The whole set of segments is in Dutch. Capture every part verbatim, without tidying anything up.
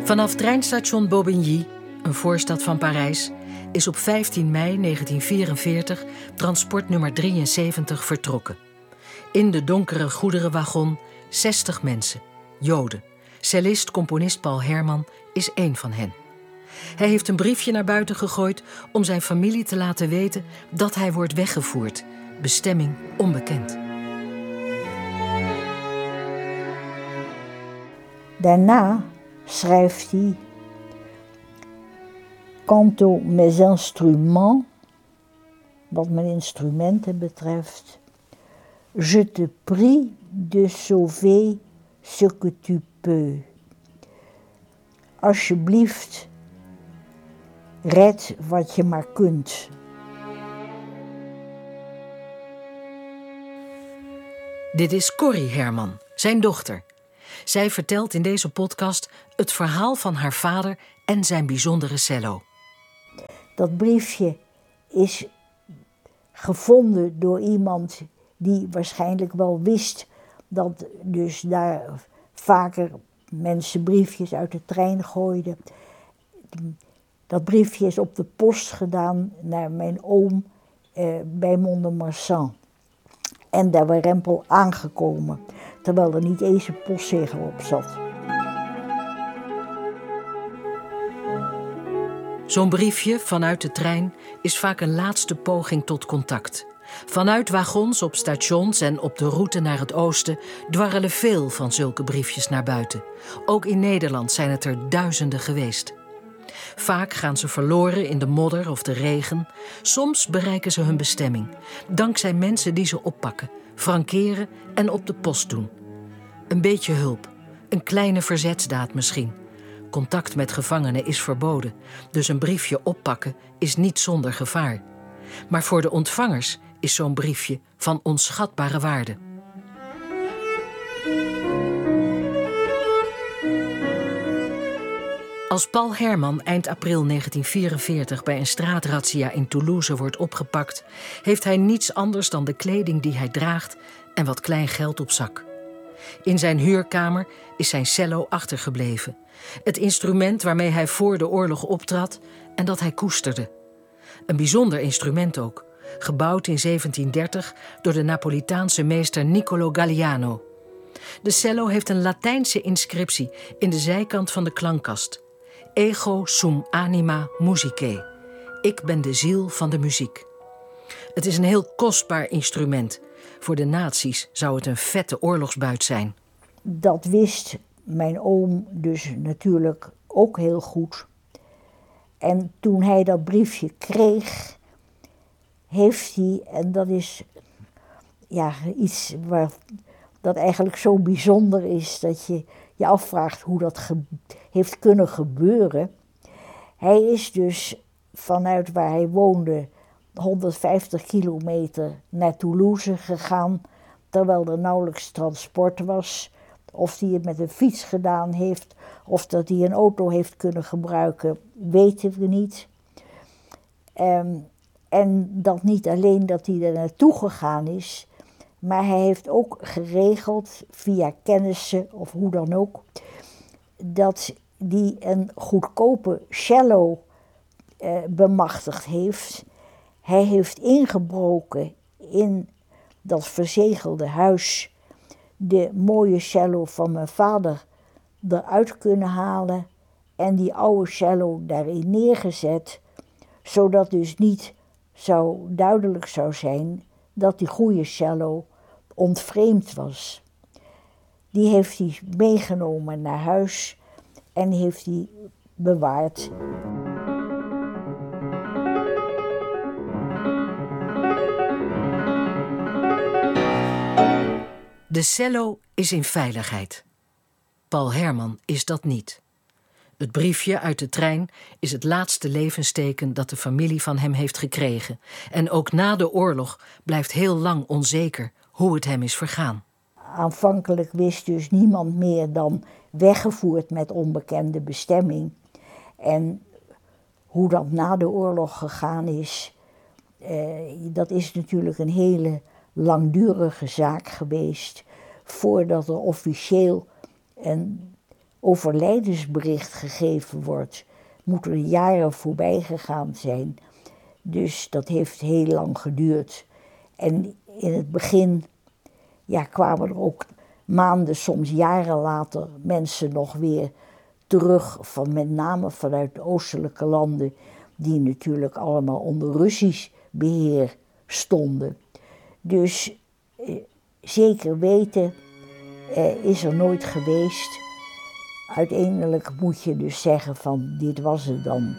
Vanaf treinstation Bobigny, een voorstad van Parijs, is op vijftien mei negentien vierenveertig transport nummer drieënzeventig vertrokken. In de donkere goederenwagon zestig mensen, Joden. Cellist-componist Paul Herman is één van hen. Hij heeft een briefje naar buiten gegooid om zijn familie te laten weten dat hij wordt weggevoerd. Bestemming onbekend. Daarna schrijft hij: Quant aux mes instruments, wat mijn instrumenten betreft, je te prie de sauver ce que tu peux. Alsjeblieft, red wat je maar kunt. Dit is Corrie Herman, zijn dochter. Zij vertelt in deze podcast het verhaal van haar vader en zijn bijzondere cello. Dat briefje is gevonden door iemand die waarschijnlijk wel wist dat dus daar vaker mensen briefjes uit de trein gooiden. Dat briefje is op de post gedaan naar mijn oom eh, bij Mont-de-Marsan. En daar was Rempel aangekomen, terwijl er niet eens een postzegel op zat. Zo'n briefje vanuit de trein is vaak een laatste poging tot contact. Vanuit wagons op stations en op de route naar het oosten dwarrelen veel van zulke briefjes naar buiten. Ook in Nederland zijn het er duizenden geweest. Vaak gaan ze verloren in de modder of de regen. Soms bereiken ze hun bestemming, dankzij mensen die ze oppakken, frankeren en op de post doen. Een beetje hulp, een kleine verzetsdaad misschien. Contact met gevangenen is verboden, dus een briefje oppakken is niet zonder gevaar. Maar voor de ontvangers is zo'n briefje van onschatbare waarde. Als Paul Herman eind april negentien vierenveertig bij een straatrazzia in Toulouse wordt opgepakt, heeft hij niets anders dan de kleding die hij draagt en wat klein geld op zak. In zijn huurkamer is zijn cello achtergebleven. Het instrument waarmee hij voor de oorlog optrad en dat hij koesterde. Een bijzonder instrument ook, gebouwd in zeventien dertig door de Napolitaanse meester Niccolò Galliano. De cello heeft een Latijnse inscriptie in de zijkant van de klankkast. Ego sum anima musicae. Ik ben de ziel van de muziek. Het is een heel kostbaar instrument. Voor de nazi's zou het een vette oorlogsbuit zijn. Dat wist mijn oom dus natuurlijk ook heel goed. En toen hij dat briefje kreeg, heeft hij, en dat is ja, iets waar, dat eigenlijk zo bijzonder is dat je je afvraagt hoe dat ge- heeft kunnen gebeuren. Hij is dus vanuit waar hij woonde honderdvijftig kilometer naar Toulouse gegaan, terwijl er nauwelijks transport was. Of hij het met een fiets gedaan heeft, of dat hij een auto heeft kunnen gebruiken, weten we niet. Um, en dat niet alleen dat hij er naartoe gegaan is, maar hij heeft ook geregeld, via kennissen of hoe dan ook, dat hij een goedkope cello uh, bemachtigd heeft. Hij heeft ingebroken in dat verzegelde huis, de mooie cello van mijn vader eruit kunnen halen en die oude cello daarin neergezet, zodat dus niet zou duidelijk zou zijn dat die goede cello ontvreemd was. Die heeft hij meegenomen naar huis en heeft hij bewaard. De cello is in veiligheid. Paul Herman is dat niet. Het briefje uit de trein is het laatste levensteken dat de familie van hem heeft gekregen. En ook na de oorlog blijft heel lang onzeker hoe het hem is vergaan. Aanvankelijk wist dus niemand meer dan weggevoerd met onbekende bestemming. En hoe dat na de oorlog gegaan is, eh, dat is natuurlijk een hele langdurige zaak geweest, voordat er officieel een overlijdensbericht gegeven wordt, moeten er jaren voorbij gegaan zijn. Dus dat heeft heel lang geduurd. En in het begin ja, kwamen er ook maanden, soms jaren later, mensen nog weer terug, van met name vanuit de oostelijke landen, die natuurlijk allemaal onder Russisch beheer stonden. Dus eh, zeker weten eh, is er nooit geweest. Uiteindelijk moet je dus zeggen van dit was het dan.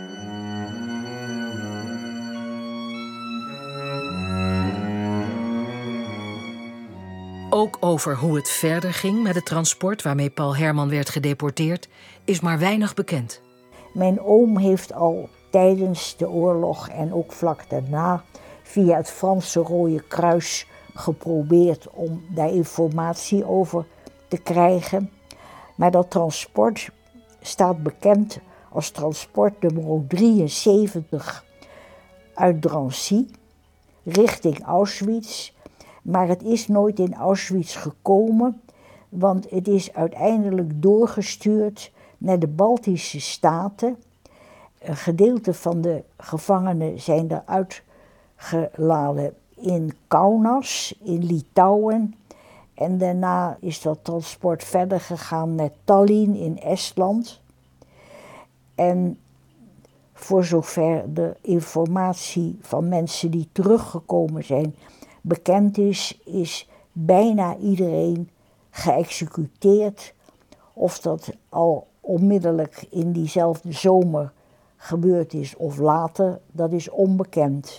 Ook over hoe het verder ging met het transport waarmee Paul Herman werd gedeporteerd, is maar weinig bekend. Mijn oom heeft al tijdens de oorlog en ook vlak daarna via het Franse Rode Kruis geprobeerd om daar informatie over te krijgen. Maar dat transport staat bekend als transport nummer drieënzeventig uit Drancy richting Auschwitz. Maar het is nooit in Auschwitz gekomen, want het is uiteindelijk doorgestuurd naar de Baltische Staten. Een gedeelte van de gevangenen zijn er uitgeladen in Kaunas, in Litouwen. En daarna is dat transport verder gegaan naar Tallinn in Estland. En voor zover de informatie van mensen die teruggekomen zijn bekend is, is bijna iedereen geëxecuteerd. Of dat al onmiddellijk in diezelfde zomer gebeurd is of later, dat is onbekend.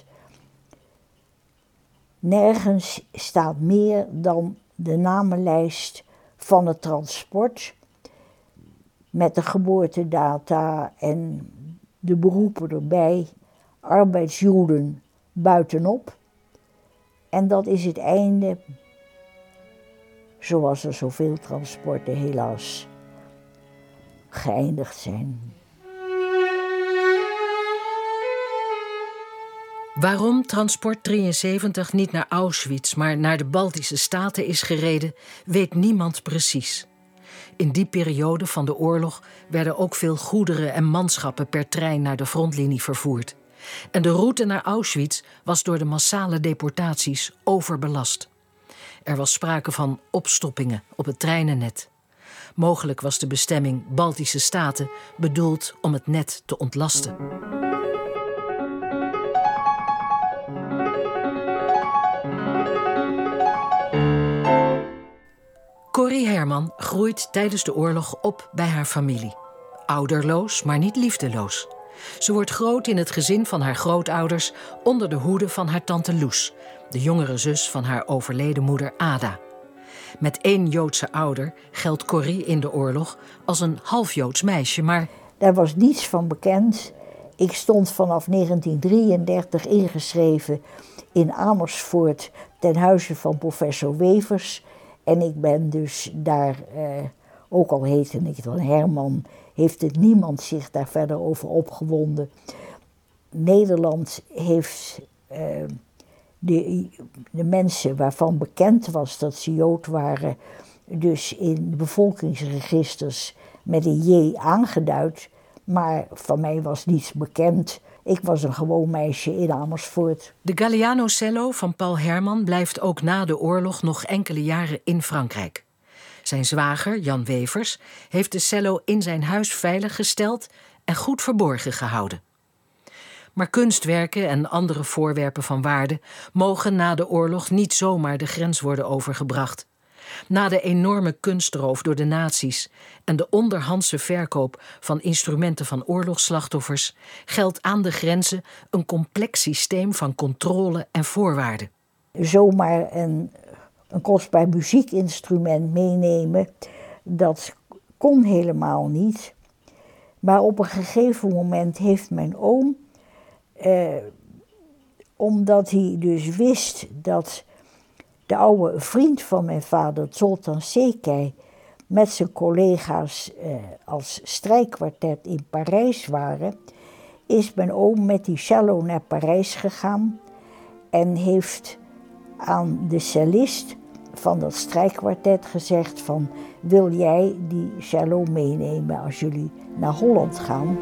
Nergens staat meer dan de namenlijst van het transport met de geboortedata en de beroepen erbij, arbeidsjoden buitenop. En dat is het einde, zoals er zoveel transporten helaas geëindigd zijn. Waarom transport drieënzeventig niet naar Auschwitz, maar naar de Baltische Staten is gereden, weet niemand precies. In die periode van de oorlog werden ook veel goederen en manschappen per trein naar de frontlinie vervoerd. En de route naar Auschwitz was door de massale deportaties overbelast. Er was sprake van opstoppingen op het treinennet. Mogelijk was de bestemming Baltische Staten bedoeld om het net te ontlasten. Corrie Herman groeit tijdens de oorlog op bij haar familie. Ouderloos, maar niet liefdeloos. Ze wordt groot in het gezin van haar grootouders onder de hoede van haar tante Loes, de jongere zus van haar overleden moeder Ada. Met één Joodse ouder geldt Corrie in de oorlog als een half-Joods meisje, maar daar was niets van bekend. Ik stond vanaf negentien drieëndertig ingeschreven in Amersfoort ten huize van professor Wevers. En ik ben dus daar, eh, ook al heette ik dan Herman, heeft het niemand zich daar verder over opgewonden. Nederland heeft uh, de, de mensen waarvan bekend was dat ze Jood waren, dus in de bevolkingsregisters met een J aangeduid. Maar van mij was niets bekend. Ik was een gewoon meisje in Amersfoort. De Galliano-cello van Paul Herman blijft ook na de oorlog nog enkele jaren in Frankrijk. Zijn zwager, Jan Wevers, heeft de cello in zijn huis veilig gesteld en goed verborgen gehouden. Maar kunstwerken en andere voorwerpen van waarde mogen na de oorlog niet zomaar de grens worden overgebracht. Na de enorme kunstroof door de nazi's en de onderhandse verkoop van instrumenten van oorlogsslachtoffers geldt aan de grenzen een complex systeem van controle en voorwaarden. Zomaar een, een kostbaar muziekinstrument meenemen, dat kon helemaal niet. Maar op een gegeven moment heeft mijn oom, eh, omdat hij dus wist dat de oude vriend van mijn vader, Zoltan Sekei, met zijn collega's eh, als strijkkwartet in Parijs waren, is mijn oom met die cello naar Parijs gegaan en heeft aan de cellist van dat strijkkwartet gezegd van, wil jij die cello meenemen als jullie naar Holland gaan?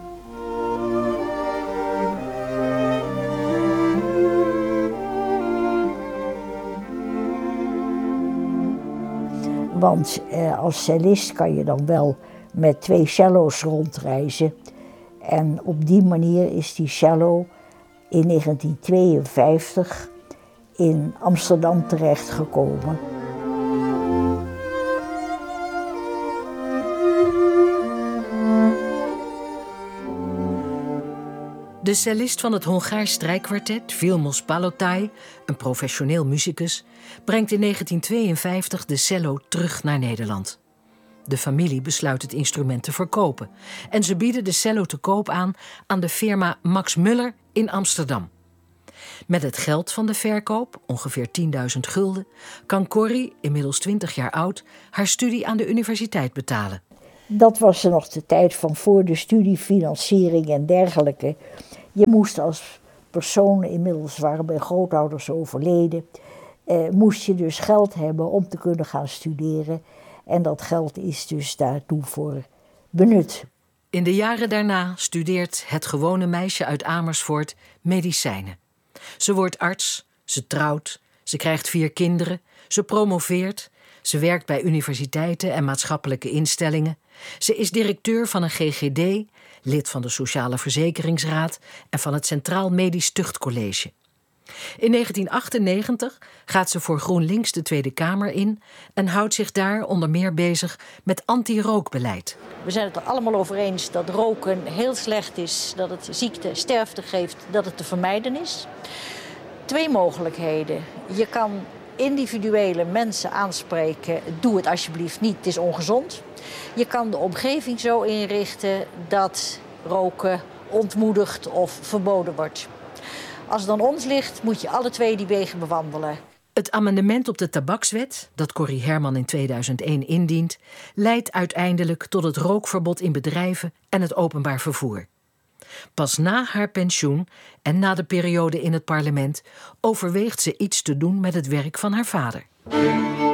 Want eh, als cellist kan je dan wel met twee cello's rondreizen. En op die manier is die cello in negentien tweeënvijftig in Amsterdam terechtgekomen. De cellist van het Hongaars strijkkwartet, Vilmos Palotai, een professioneel muzikus, brengt in negentien tweeënvijftig de cello terug naar Nederland. De familie besluit het instrument te verkopen en ze bieden de cello te koop aan aan de firma Max Muller in Amsterdam. Met het geld van de verkoop, ongeveer tienduizend gulden, kan Corrie, inmiddels twintig jaar oud, haar studie aan de universiteit betalen. Dat was er nog de tijd van voor de studiefinanciering en dergelijke. Je moest als persoon, inmiddels waren mijn grootouders overleden, eh, moest je dus geld hebben om te kunnen gaan studeren. En dat geld is dus daartoe voor benut. In de jaren daarna studeert het gewone meisje uit Amersfoort medicijnen. Ze wordt arts, ze trouwt, ze krijgt vier kinderen, ze promoveert, ze werkt bij universiteiten en maatschappelijke instellingen. Ze is directeur van een G G D, lid van de Sociale Verzekeringsraad en van het Centraal Medisch Tuchtcollege. In negentien achtennegentig gaat ze voor GroenLinks de Tweede Kamer in en houdt zich daar onder meer bezig met anti-rookbeleid. We zijn het er allemaal over eens dat roken heel slecht is, dat het ziekte, sterfte geeft, dat het te vermijden is. Twee mogelijkheden. Je kan individuele mensen aanspreken, doe het alsjeblieft niet, het is ongezond. Je kan de omgeving zo inrichten dat roken ontmoedigd of verboden wordt. Als het aan ons ligt, moet je alle twee die wegen bewandelen. Het amendement op de tabakswet, dat Corrie Herman in tweeduizend één indient, leidt uiteindelijk tot het rookverbod in bedrijven en het openbaar vervoer. Pas na haar pensioen en na de periode in het parlement overweegt ze iets te doen met het werk van haar vader.